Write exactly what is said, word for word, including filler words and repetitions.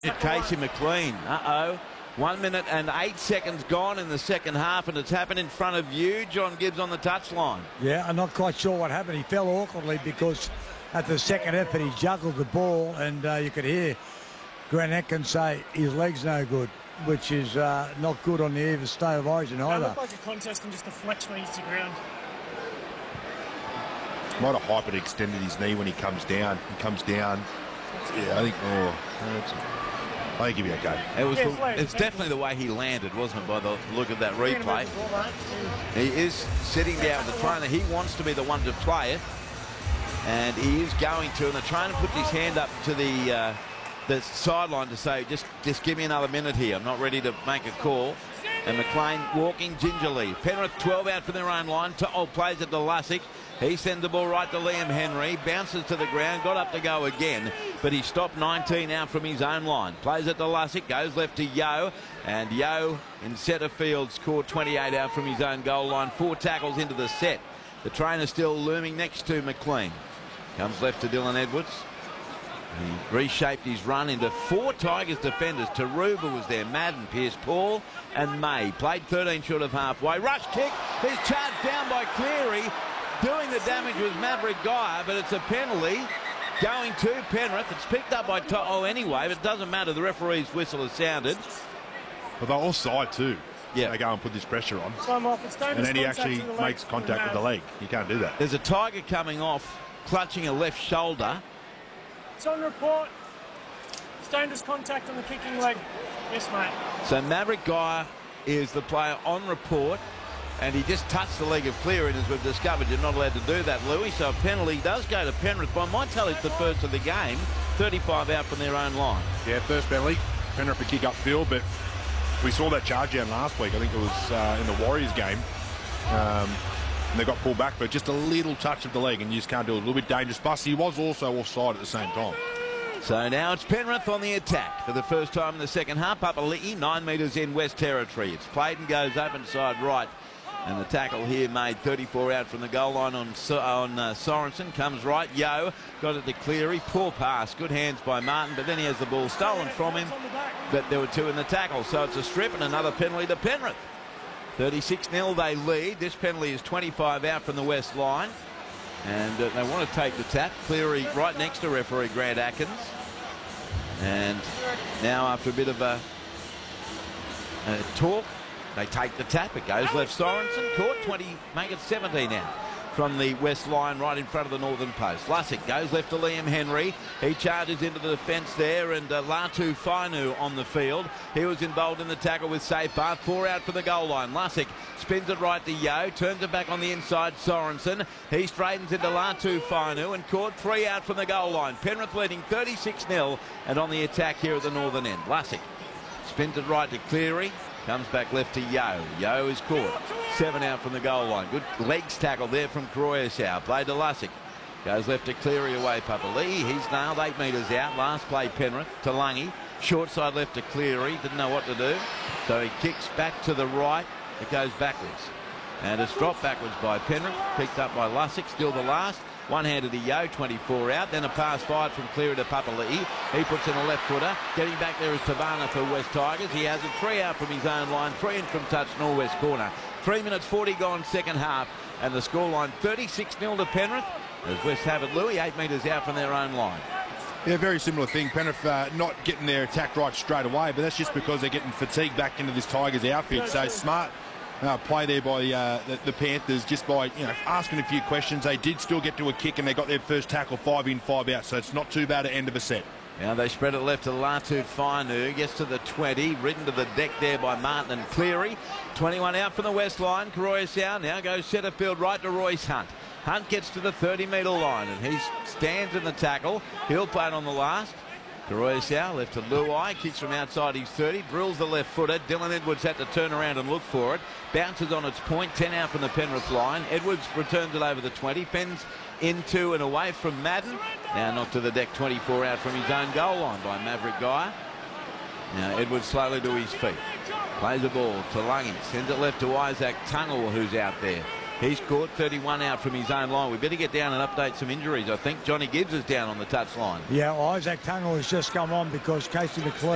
Casey McLean. Uh-oh. One minute and eight seconds gone in the second half, and it's happened in front of you. John Gibbs on the touchline. Yeah, I'm not quite sure what happened. He fell awkwardly because at the second effort he juggled the ball, and uh, you could hear Grant Atkins say his leg's no good, which is uh, not good on the eve of State of Origin either. It looked like a contest and just deflects when he hits the ground. Might have hyper extended his knee when he comes down. He comes down. Yeah, I think. Oh, that's, I think he'll be okay. It was. Yeah, the, it's, it's definitely the way he landed, wasn't it? By the look of that replay, he is sitting down with the trainer. He wants to be the one to play it, and he is going to. And the trainer puts his hand up to the uh, the sideline to say, "Just, just give me another minute here. I'm not ready to make a call." And McLean walking gingerly. Penrith twelve out from their own line. To, oh, plays it to Lussick. He sends the ball right to Liam Henry. Bounces to the ground. Got up to go again. But he stopped nineteen out from his own line. Plays it to Lussick. Goes left to Yeo. And Yeo in centre field scored twenty-eight out from his own goal line. Four tackles into the set. The trainer still looming next to McLean. Comes left to Dylan Edwards. He reshaped his run into four Tigers defenders. Taruba was there, Madden, Pierce Paul and May. Played thirteen short of halfway. Rush kick. He's charged down by Cleary. Doing the damage was Maverick Geyer, but it's a penalty going to Penrith. It's picked up by To'o anyway, but it doesn't matter. The referee's whistle has sounded. But they're offside too. Yeah. They go and put this pressure on. Time off. It's and then he actually makes contact with the leg. You can't do that. There's a Tiger coming off, clutching a left shoulder. It's on report. It's dangerous contact on the kicking leg. Yes, mate. So Maverick Geyer is the player on report, and he just touched the leg of Cleary, and as we've discovered, you're not allowed to do that, Louis. So a penalty does go to Penrith. But I might tell it's the first of the game. thirty-five out from their own line. Yeah, first penalty. Penrith a kick upfield, but we saw that charge down last week. I think it was uh, in the Warriors game. Um, and they got pulled back for just a little touch of the leg, and you just can't do it. A little bit dangerous. Plus, he was also offside at the same time. So now it's Penrith on the attack for the first time in the second half. Papali'i, nine metres in West Territory. It's played and goes open side right. And the tackle here made thirty-four out from the goal line on, on uh, Sorensen. Comes right, Yeo, got it to Cleary. Poor pass, good hands by Martin, but then he has the ball stolen from him. But there were two in the tackle, so it's a strip and another penalty to Penrith. thirty-six nil they lead. This penalty is twenty-five out from the west line. And uh, they want to take the tap. Cleary right next to referee Grant Atkins. And now after a bit of a, a talk, they take the tap. It goes left. Sorensen caught twenty, make it seventeen out from the west line right in front of the northern post. Lussick goes left to Liam Henry. He charges into the defence there, and uh, Latu Fainu on the field. He was involved in the tackle with Safar. Four out from the goal line. Lussick spins it right to Yeo, turns it back on the inside. Sorensen. He straightens into Latu Fainu and caught three out from the goal line. Penrith leading thirty-six nil, and on the attack here at the northern end. Lussick spins it right to Cleary. Comes back left to Yeo. Yeo is caught. Seven out from the goal line. Good legs tackle there from Croyasau. Played to Lussick. Goes left to Cleary away. Papali'i. He's nailed eight metres out. Last play Penrith to Lungy. Short side left to Cleary. Didn't know what to do. So he kicks back to the right. It goes backwards. And it's dropped backwards by Penrith. Picked up by Lussick. Still the last. One-handed to Yeo, twenty-four out. Then a pass fired from Cleary to Papali'i. He puts in a left footer. Getting back there is Tavana for West Tigers. He has it three out from his own line. Three in from touch, northwest corner. Three minutes forty gone second half. And the scoreline thirty-six nil to Penrith. As West have it, Louis, eight metres out from their own line. Yeah, very similar thing. Penrith uh, not getting their attack right straight away, but that's just because they're getting fatigued back into this Tigers outfit. So smart Uh, play there by uh, the, the Panthers, just by you know asking a few questions. They did still get to a kick, and they got their first tackle, five in, five out. So it's not too bad at end of a set. Now they spread it left to Latu Fainu, gets to the twenty, ridden to the deck there by Martin and Cleary. twenty-one out from the west line. Croyasau now goes centre field right to Royce Hunt. Hunt gets to the thirty metre line, and he stands in the tackle. He'll play it on the last. Croyasau left to Luai, kicks from outside his thirty, drills the left footer. Dylan Edwards had to turn around and look for it. Bounces on its point, ten out from the Penrith line. Edwards returns it over the twenty, fends into and away from Madden. Now knocked to the deck, twenty-four out from his own goal line by Maverick Geyer. Now Edwards slowly to his feet. Plays the ball to Lungy, sends it left to Isaac Tungle, who's out there. He's caught thirty-one out from his own line. We better get down and update some injuries. I think Johnny Gibbs is down on the touchline. Yeah, well, Isaac Tungle has just come on because Casey McLean